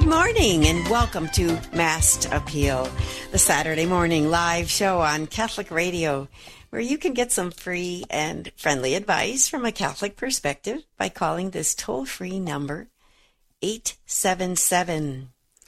Good morning and welcome to Masked Appeal, the Saturday morning live show on Catholic Radio, where you can get some free and friendly advice from a Catholic perspective by calling this toll-free number, 877-573-7825,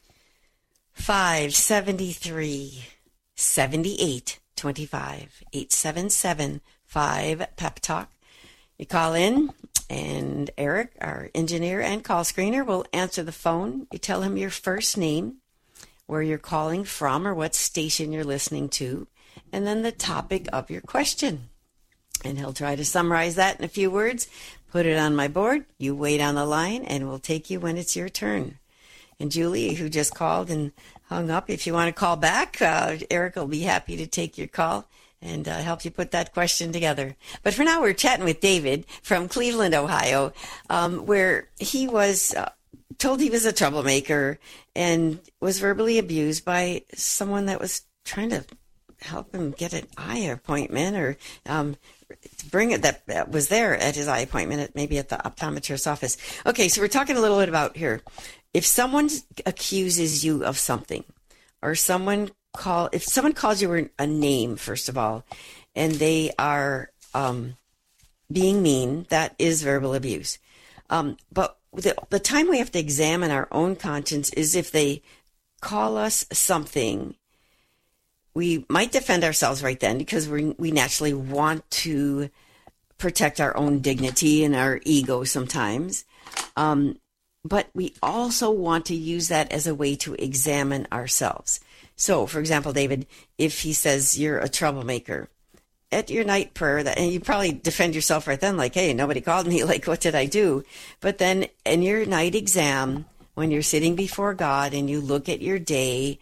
877-5-PEP-TALK. You call in, and Eric, our engineer and call screener, will answer the phone. You tell him your first name, where you're calling from or what station you're listening to, and then the topic of your question. And he'll try to summarize that in a few words, put it on my board. You wait on the line, and we'll take you when it's your turn. And Julie, who just called and hung up, if you want to call back, Eric will be happy to take your call and help you put that question together. But for now, we're chatting with David from Cleveland, Ohio, where he was told he was a troublemaker and was verbally abused by someone that was trying to help him get an eye appointment or bring it that was there at his eye appointment, maybe at the optometrist's office. Okay, so we're talking a little bit about here. If someone accuses you of something, or if someone calls you a name, first of all, and they are being mean, that is verbal abuse. But the time we have to examine our own conscience is if they call us something. We might defend ourselves right then because we naturally want to protect our own dignity and our ego sometimes. But we also want to use that as a way to examine ourselves. So, for example, David, if he says you're a troublemaker at your night prayer, and you probably defend yourself right then, like, hey, nobody called me, like, what did I do? But then in your night exam, when you're sitting before God and you look at your day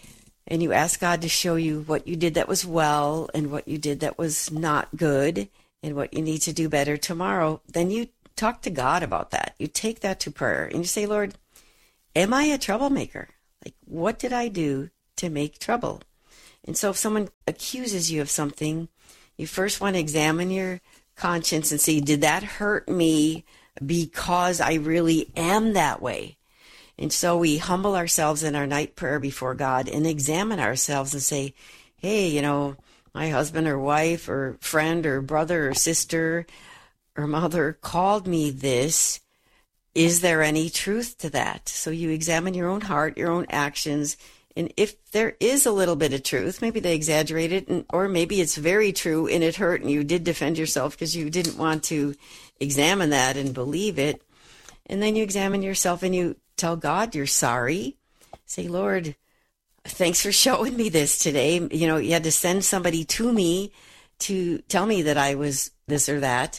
and you ask God to show you what you did that was well and what you did that was not good and what you need to do better tomorrow, then you talk to God about that. You take that to prayer and you say, Lord, am I a troublemaker? Like, what did I do to make trouble? And so if someone accuses you of something, you first want to examine your conscience and see, did that hurt me because I really am that way? And so we humble ourselves in our night prayer before God and examine ourselves and say, hey, my husband or wife or friend or brother or sister or mother called me this. Is there any truth to that? So you examine your own heart, your own actions, and if there is a little bit of truth, maybe they exaggerated, or maybe it's very true and it hurt and you did defend yourself because you didn't want to examine that and believe it. And then you examine yourself and you tell God you're sorry. Say, Lord, thanks for showing me this today. You had to send somebody to me to tell me that I was this or that.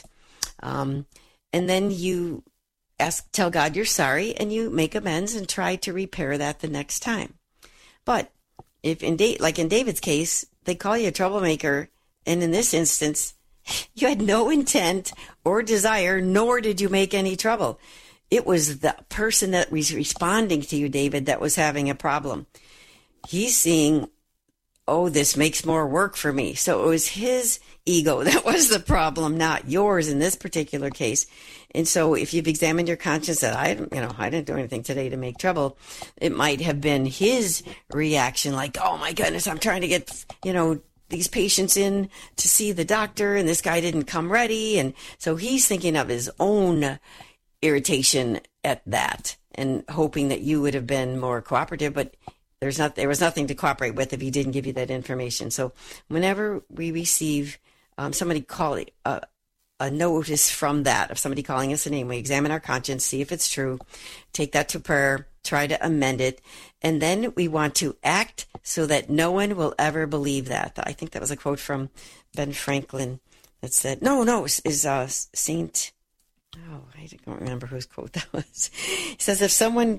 And then you tell God you're sorry and you make amends and try to repair that the next time. But if like in David's case, they call you a troublemaker, and in this instance, you had no intent or desire, nor did you make any trouble. It was the person that was responding to you, David, that was having a problem. He's seeing, oh, this makes more work for me. So it was his ego that was the problem, not yours in this particular case. And so if you've examined your conscience that I didn't do anything today to make trouble, it might have been his reaction, like, oh my goodness, I'm trying to get, these patients in to see the doctor and this guy didn't come ready. And so he's thinking of his own irritation at that and hoping that you would have been more cooperative, but there was nothing to cooperate with if he didn't give you that information. So whenever we receive somebody calling a notice from that, of somebody calling us a name, we examine our conscience, see if it's true, take that to prayer, try to amend it, and then we want to act so that no one will ever believe that. I think that was a quote from Ben Franklin that said, is Saint, I don't remember whose quote that was. He says, if someone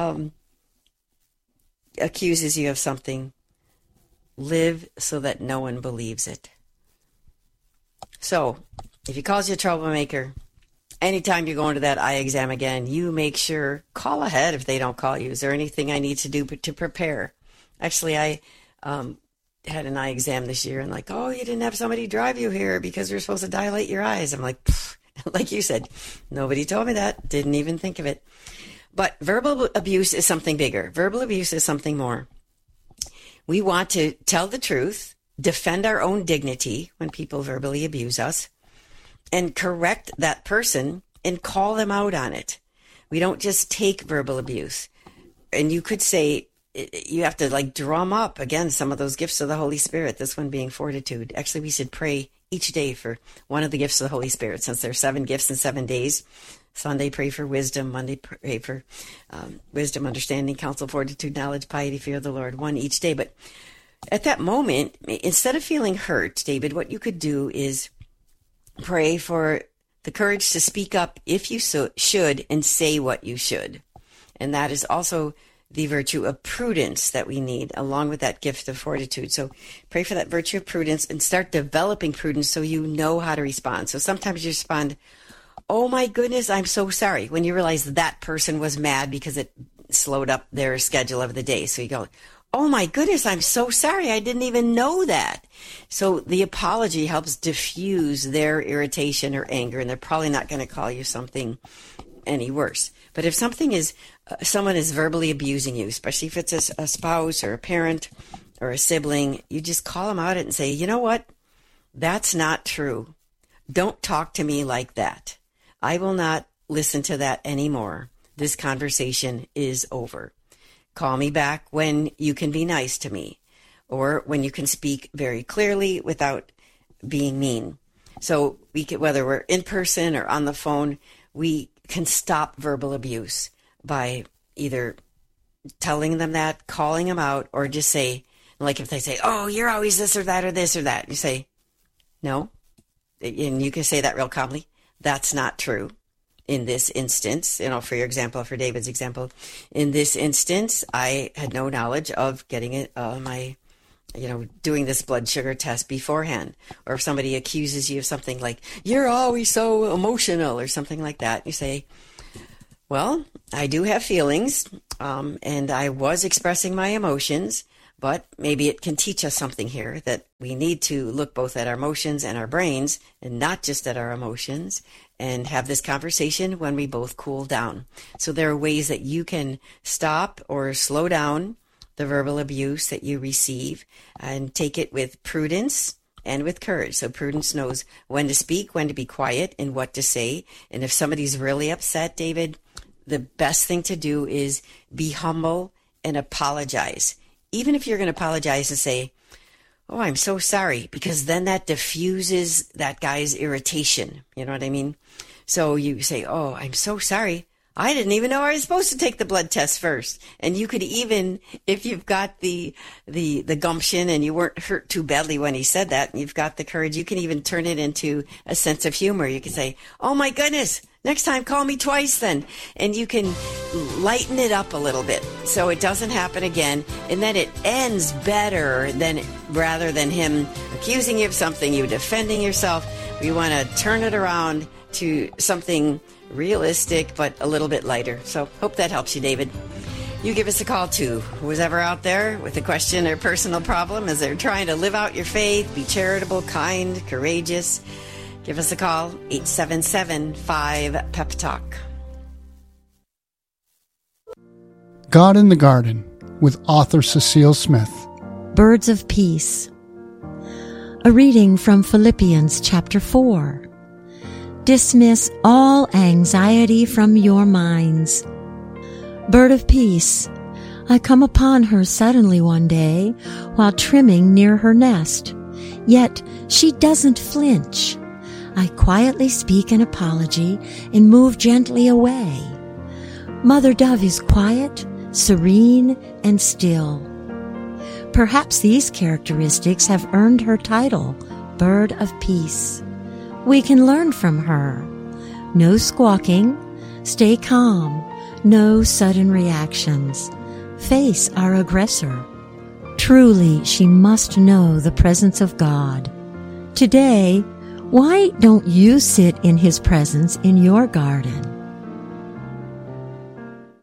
accuses you of something, live so that no one believes it. So, if he calls you a troublemaker, anytime you go into that eye exam again, you make sure, call ahead if they don't call you. Is there anything I need to do to prepare? Actually, I had an eye exam this year and like, oh, you didn't have somebody drive you here because you're supposed to dilate your eyes. I'm like, like you said, nobody told me that. Didn't even think of it. But verbal abuse is something bigger. Verbal abuse is something more. We want to tell the truth, defend our own dignity when people verbally abuse us, and correct that person and call them out on it. We don't just take verbal abuse. And you could say, you have to like drum up, again, some of those gifts of the Holy Spirit, this one being fortitude. Actually, we should pray each day for one of the gifts of the Holy Spirit, since there's 7 gifts in 7 days. Sunday, pray for wisdom. Monday, pray for wisdom, understanding, counsel, fortitude, knowledge, piety, fear of the Lord, one each day. But at that moment, instead of feeling hurt, David, what you could do is pray for the courage to speak up if you should and say what you should. And that is also the virtue of prudence that we need, along with that gift of fortitude. So pray for that virtue of prudence and start developing prudence so you know how to respond. So sometimes you respond, oh my goodness, I'm so sorry, when you realize that person was mad because it slowed up their schedule of the day. So you go, oh my goodness, I'm so sorry, I didn't even know that. So the apology helps diffuse their irritation or anger, and they're probably not going to call you something any worse. But if something is, someone is verbally abusing you, especially if it's a spouse or a parent or a sibling, you just call them out and say, you know what? That's not true. Don't talk to me like that. I will not listen to that anymore. This conversation is over. Call me back when you can be nice to me, or when you can speak very clearly without being mean. So we can, whether we're in person or on the phone, we can stop verbal abuse by either telling them that, calling them out, or just say, like if they say, oh, you're always this or that or this or that, you say, no. And you can say that real calmly. That's not true. In this instance, for your example, for David's example, in this instance, I had no knowledge of getting it, doing this blood sugar test beforehand. Or if somebody accuses you of something like, you're always so emotional or something like that, you say, well, I do have feelings, and I was expressing my emotions, but maybe it can teach us something here, that we need to look both at our emotions and our brains and not just at our emotions, and have this conversation when we both cool down. So there are ways that you can stop or slow down the verbal abuse that you receive and take it with prudence and with courage. So prudence knows when to speak, when to be quiet, and what to say. And if somebody's really upset, David, the best thing to do is be humble and apologize. Even if you're going to apologize and say, oh, I'm so sorry, because then that diffuses that guy's irritation. You know what I mean? So you say, oh, I'm so sorry. I didn't even know I was supposed to take the blood test first. And you could even, if you've got the gumption and you weren't hurt too badly when he said that, and you've got the courage, you can even turn it into a sense of humor. You can say, oh my goodness, next time call me twice then. And you can lighten it up a little bit so it doesn't happen again. And then it ends better rather than him accusing you of something, you defending yourself. We want to turn it around to something realistic, but a little bit lighter. So hope that helps you, David. You give us a call too. Who's ever out there with a question or personal problem as they're trying to live out your faith, be charitable, kind, courageous, give us a call, 877-5-PEP-TALK. God in the Garden with author Cecile Smith. Birds of Peace. A reading from Philippians chapter 4. Dismiss all anxiety from your minds. Bird of peace, I come upon her suddenly one day while trimming near her nest. Yet she doesn't flinch. I quietly speak an apology and move gently away. Mother Dove is quiet, serene, and still. Perhaps these characteristics have earned her title, Bird of Peace. We can learn from her. No squawking, stay calm, no sudden reactions. Face our aggressor. Truly, she must know the presence of God. Today, why don't you sit in His presence in your garden?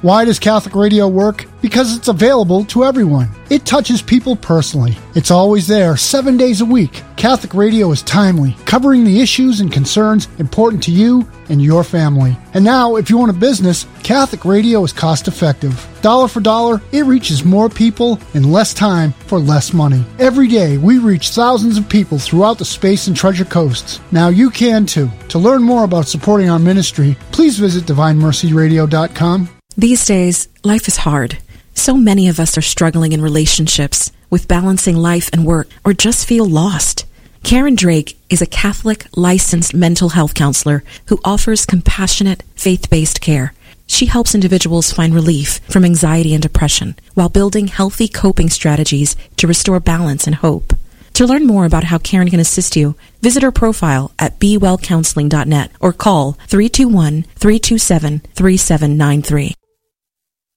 Why does Catholic Radio work? Because it's available to everyone. It touches people personally. It's always there, 7 days a week. Catholic Radio is timely, covering the issues and concerns important to you and your family. And now, if you own a business, Catholic Radio is cost-effective. Dollar for dollar, it reaches more people in less time for less money. Every day, we reach thousands of people throughout the Space and Treasure Coasts. Now you can too. To learn more about supporting our ministry, please visit DivineMercyRadio.com. These days, life is hard. So many of us are struggling in relationships, with balancing life and work, or just feel lost. Karen Drake is a Catholic licensed mental health counselor who offers compassionate, faith-based care. She helps individuals find relief from anxiety and depression while building healthy coping strategies to restore balance and hope. To learn more about how Karen can assist you, visit her profile at BeWellCounseling.net or call 321-327-3793.